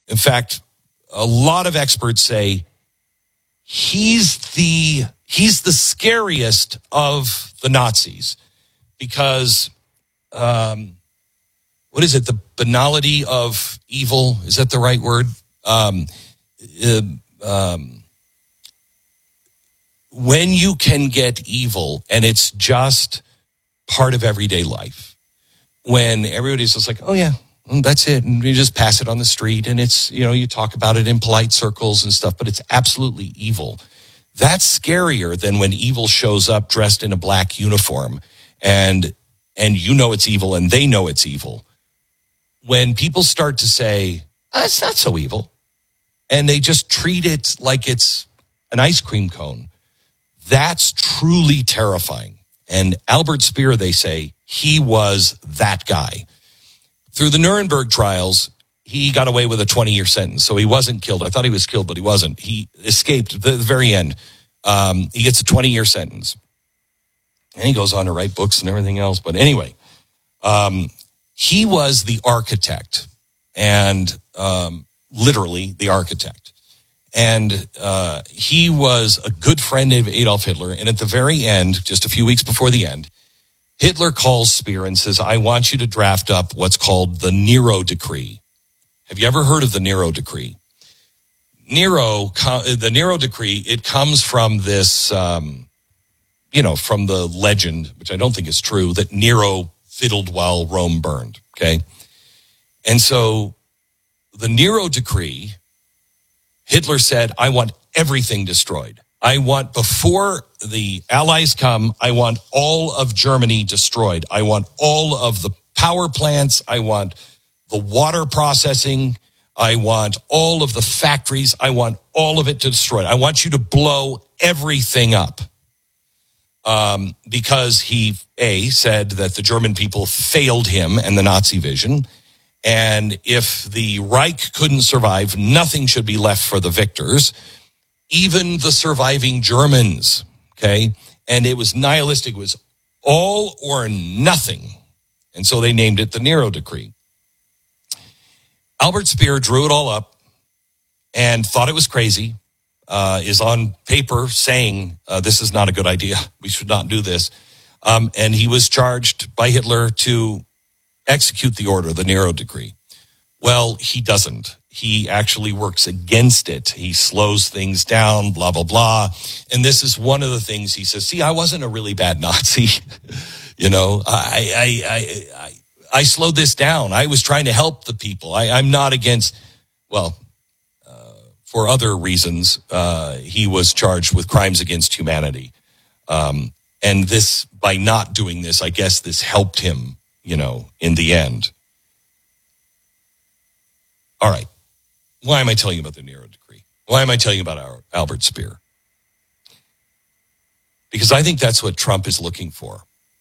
In fact, a lot of experts say he's the scariest of the Nazis because, what is it? The banality of evil. Is that the right word? When you can get evil and it's just part of everyday life, when everybody's just like, oh yeah, that's it. And you just pass it on the street and it's, you talk about it in polite circles and stuff, but it's absolutely evil. That's scarier than when evil shows up dressed in a black uniform and it's evil and they know it's evil. When people start to say, it's not so evil, and they just treat it like it's an ice cream cone, that's truly terrifying. And Albert Speer, they say, he was that guy. Through the Nuremberg trials, he got away with a 20-year sentence, so he wasn't killed. I thought he was killed, but he wasn't. He escaped at the very end. He gets a 20-year sentence. And he goes on to write books and everything else. But anyway, he was the architect, and literally the architect. And he was a good friend of Adolf Hitler. And at the very end, just a few weeks before the end, Hitler calls Speer and says, I want you to draft up what's called the Nero Decree. Have you ever heard of the Nero Decree? The Nero Decree, it comes from this, from the legend, which I don't think is true, that Nero fiddled while Rome burned, okay? And so the Nero Decree, Hitler said, I want everything destroyed. I want, before the Allies come, I want all of Germany destroyed. I want all of the power plants. I want the water processing. I want all of the factories. I want all of it destroyed. I want you to blow everything up. Because he, said that the German people failed him and the Nazi vision. And if the Reich couldn't survive, nothing should be left for the victors, even the surviving Germans, okay? And it was nihilistic. It was all or nothing. And so they named it the Nero Decree. Albert Speer drew it all up and thought it was crazy, is on paper saying, this is not a good idea. We should not do this. And he was charged by Hitler to execute the order, the Nero Decree. Well, he doesn't. He actually works against it. He slows things down, blah, blah, blah. And this is one of the things he says, see, I wasn't a really bad Nazi. I slowed this down. I was trying to help the people. I'm not against, for other reasons, he was charged with crimes against humanity. And this, by not doing this, I guess this helped him, in the end. All right. Why am I telling you about the Nero Decree? Why am I telling you about Albert Speer? Because I think that's what Trump is looking for.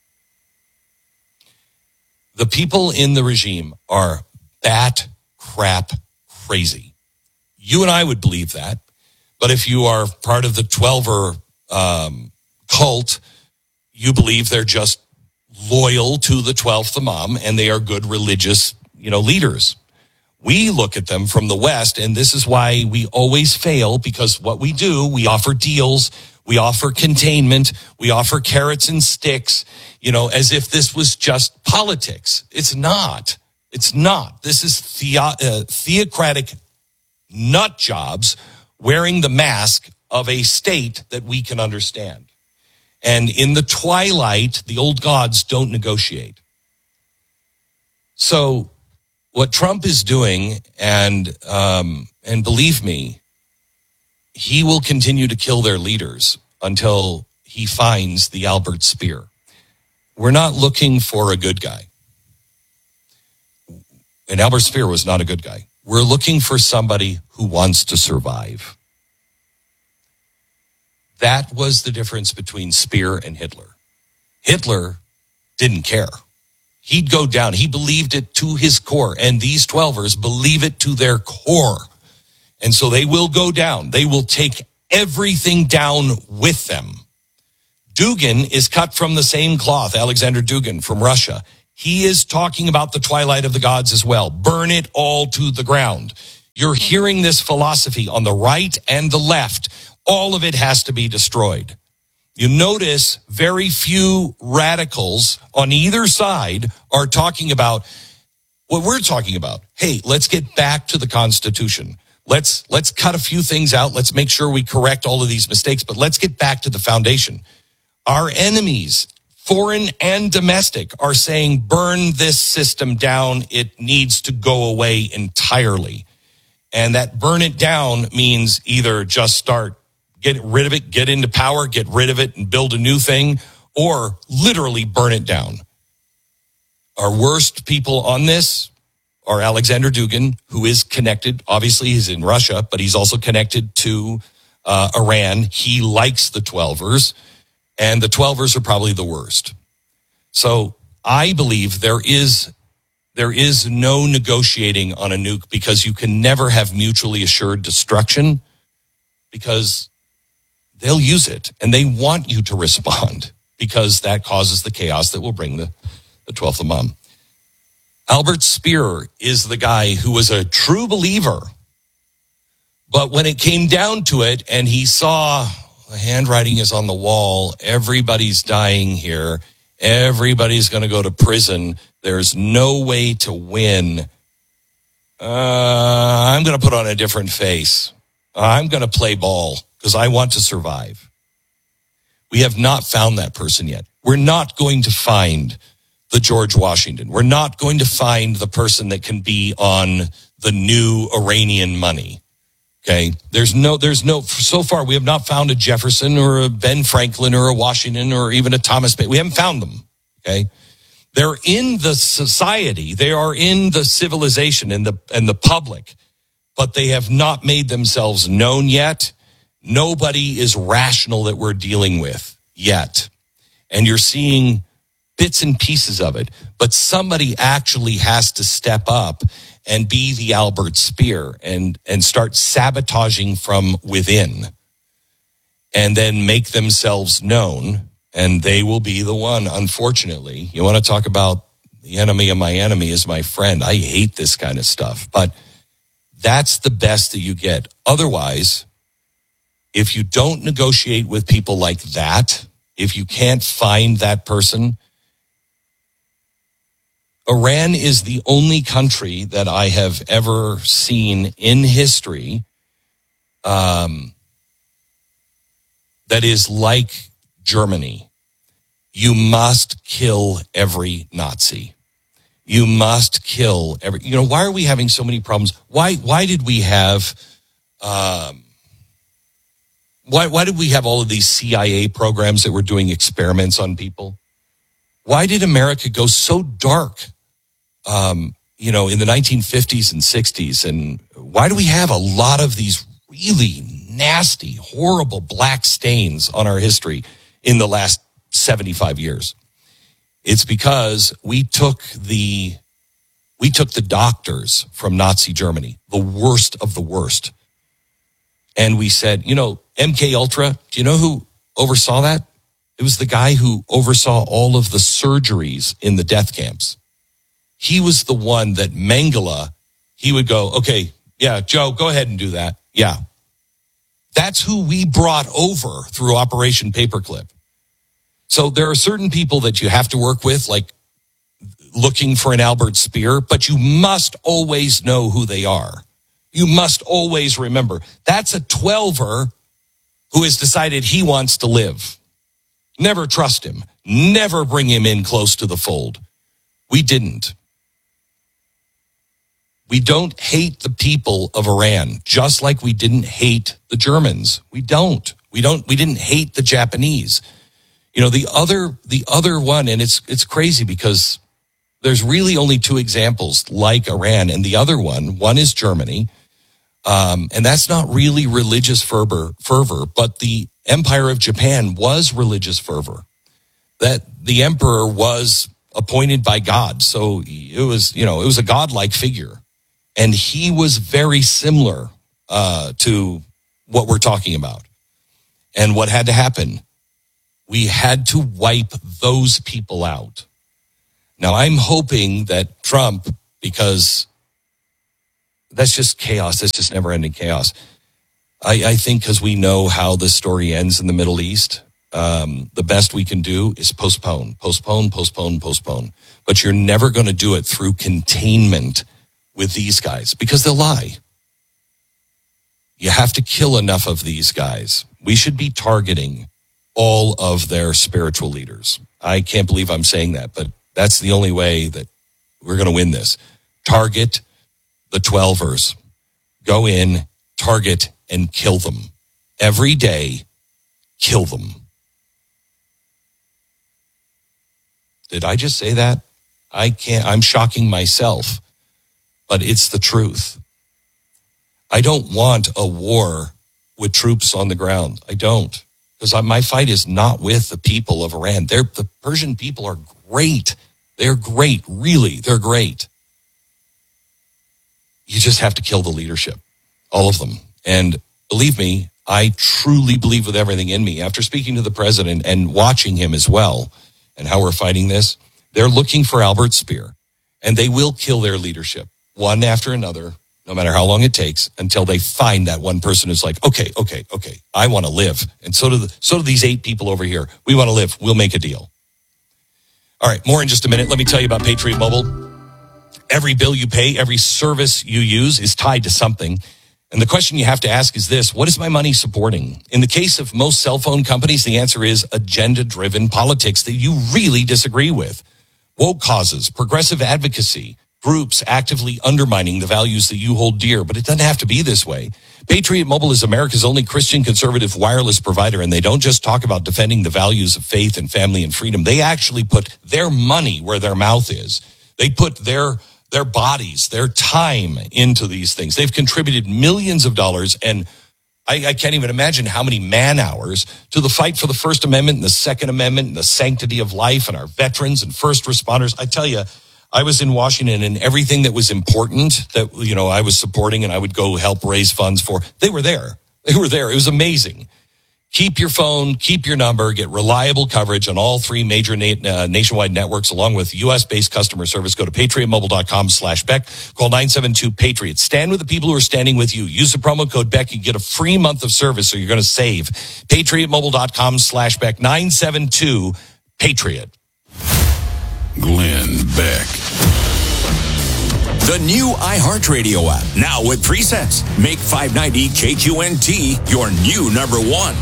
The people in the regime are bat crap crazy. You and I would believe that. But if you are part of the 12er cult, you believe they're just loyal to the 12th Imam and they are good religious, leaders. We look at them from the West, and this is why we always fail, because what we do, we offer deals, we offer containment, we offer carrots and sticks, as if this was just politics. It's not. It's not. This is theocratic nut jobs wearing the mask of a state that we can understand. And in the twilight, the old gods don't negotiate. So what Trump is doing, and believe me, he will continue to kill their leaders until he finds the Albert Speer. We're not looking for a good guy. And Albert Speer was not a good guy. We're looking for somebody who wants to survive. That was the difference between Speer and Hitler. Hitler didn't care. He'd go down. He believed it to his core. And these 12ers believe it to their core. And so they will go down. They will take everything down with them. Dugin is cut from the same cloth, Alexander Dugin from Russia. He is talking about the twilight of the gods as well. Burn it all to the ground. You're hearing this philosophy on the right and the left. All of it has to be destroyed. You notice very few radicals on either side are talking about what we're talking about. Hey, let's get back to the Constitution. Let's cut a few things out. Let's make sure we correct all of these mistakes, but let's get back to the foundation. Our enemies, foreign and domestic, are saying, burn this system down. It needs to go away entirely. And that burn it down means either just get rid of it, get into power, get rid of it and build a new thing, or literally burn it down. Our worst people on this are Alexander Dugin, who is connected. Obviously, he's in Russia, but he's also connected to Iran. He likes the 12ers, and the 12ers are probably the worst. So I believe there is no negotiating on a nuke, because you can never have mutually assured destruction, because they'll use it and they want you to respond, because that causes the chaos that will bring the 12th Imam. Albert Speer is the guy who was a true believer, but when it came down to it and he saw the handwriting is on the wall, everybody's dying here, everybody's going to go to prison, there's no way to win, I'm going to put on a different face. I'm going to play ball because I want to survive. We have not found that person yet. We're not going to find the George Washington. We're not going to find the person that can be on the new Iranian money. Okay. There's no, so far we have not found a Jefferson or a Ben Franklin or a Washington or even a Thomas Paine. We haven't found them. Okay. They're in the society. They are in the civilization and the public, but they have not made themselves known yet. Nobody is rational that we're dealing with yet. And you're seeing bits and pieces of it, but somebody actually has to step up and be the Albert Speer and start sabotaging from within and then make themselves known. And they will be the one, unfortunately. You want to talk about the enemy of my enemy is my friend. I hate this kind of stuff, but that's the best that you get. Otherwise, if you don't negotiate with people like that, if you can't find that person, Iran is the only country that I have ever seen in history that is like Germany. You must kill every Nazi. You must kill every, why are we having so many problems? Why did we have, why did we have all of these CIA programs that were doing experiments on people? Why did America go so dark, in the 1950s and 60s? And why do we have a lot of these really nasty, horrible black stains on our history in the last 75 years? It's because we took the doctors from Nazi Germany, the worst of the worst. And we said, MK Ultra, do you know who oversaw that? It was the guy who oversaw all of the surgeries in the death camps. He was the one that Mengele, he would go, okay, yeah, Joe, go ahead and do that. Yeah. That's who we brought over through Operation Paperclip. So there are certain people that you have to work with, like looking for an Albert Speer, but you must always know who they are. You must always remember that's a 12er who has decided he wants to live. Never trust him. Never bring him in close to the fold. We didn't. We don't hate the people of Iran, just like we didn't hate the Germans. We didn't hate the Japanese. The other one, and it's crazy because there's really only two examples like Iran, and the other one is Germany. And that's not really religious fervor, but the Empire of Japan was religious fervor. That the emperor was appointed by God. So it was a godlike figure. And he was very similar to what we're talking about. And what had to happen? We had to wipe those people out. Now, I'm hoping that Trump, because that's just chaos. That's just never-ending chaos. I think because we know how the story ends in the Middle East, the best we can do is postpone. But you're never going to do it through containment with these guys because they'll lie. You have to kill enough of these guys. We should be targeting all of their spiritual leaders. I can't believe I'm saying that, but that's the only way that we're going to win this. Target the 12ers. Go in, target, and kill them. Every day, kill them. Did I just say that? I can't. I'm shocking myself, but it's the truth. I don't want a war with troops on the ground. I don't. Because my fight is not with the people of Iran. The Persian people are great. They're great. Really, they're great. You just have to kill the leadership. All of them. And believe me, I truly believe with everything in me, after speaking to the president and watching him as well, and how we're fighting this, they're looking for Albert Speer. And they will kill their leadership, one after another, no matter how long it takes, until they find that one person who's like, okay, I want to live. And so do these 8 people over here. We want to live. We'll make a deal. All right, more in just a minute. Let me tell you about Patriot Mobile. Every bill you pay, every service you use is tied to something. And the question you have to ask is this: what is my money supporting? In the case of most cell phone companies, the answer is agenda-driven politics that you really disagree with. Woke causes, progressive advocacy, groups actively undermining the values that you hold dear. But it doesn't have to be this way. Patriot Mobile is America's only Christian conservative wireless provider, and they don't just talk about defending the values of faith and family and freedom. They actually put their money where their mouth is. They put their bodies, their time into these things. They've contributed millions of dollars, and I can't even imagine how many man hours to the fight for the First Amendment and the Second Amendment and the sanctity of life and our veterans and first responders. I tell you, I was in Washington, and everything that was important that, I was supporting and I would go help raise funds for, they were there. They were there. It was amazing. Keep your phone, keep your number, get reliable coverage on all 3 major nationwide networks, along with U.S.-based customer service. Go to patriotmobile.com/Beck. Call 972-PATRIOT. Stand with the people who are standing with you. Use the promo code Beck and get a free month of service, so you're going to save. patriotmobile.com/Beck. 972-PATRIOT. Glenn Beck. The new iHeartRadio app, now with presets. Make 590 KQNT your new number 1.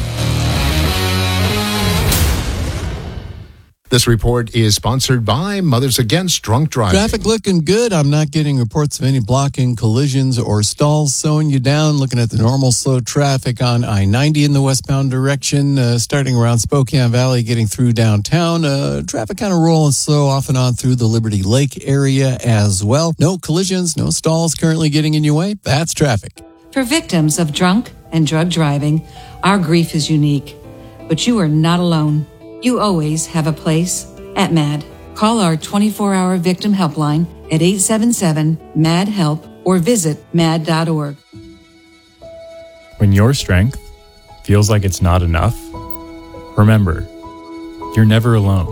This report is sponsored by Mothers Against Drunk Driving. Traffic looking good. I'm not getting reports of any blocking, collisions, or stalls slowing you down. Looking at the normal slow traffic on I-90 in the westbound direction, starting around Spokane Valley, getting through downtown. Traffic kind of rolling slow off and on through the Liberty Lake area as well. No collisions, no stalls currently getting in your way. That's traffic. For victims of drunk and drug driving, our grief is unique. But you are not alone. You always have a place at MAD. Call our 24-hour victim helpline at 877-MAD-HELP or visit mad.org. When your strength feels like it's not enough, remember, you're never alone.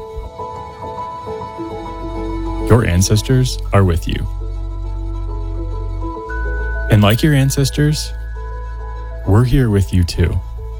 Your ancestors are with you. And like your ancestors, we're here with you too.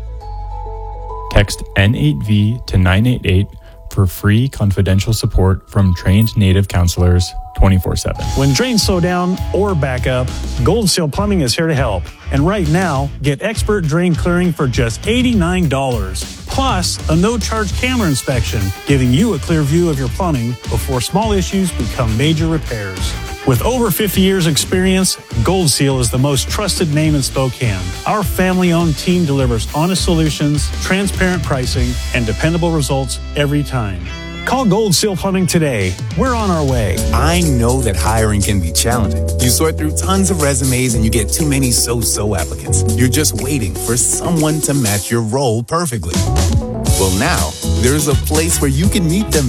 Text N8V to 988 for free confidential support from trained Native counselors 24/7. When drains slow down or back up, Gold Seal Plumbing is here to help. And right now, get expert drain clearing for just $89. Plus, a no-charge camera inspection, giving you a clear view of your plumbing before small issues become major repairs. With over 50 years experience, Gold Seal is the most trusted name in Spokane. Our family-owned team delivers honest solutions, transparent pricing, and dependable results every time. Call Gold Seal Plumbing today. We're on our way. I know that hiring can be challenging. You sort through tons of resumes and you get too many so-so applicants. You're just waiting for someone to match your role perfectly. Well, now, there's a place where you can meet them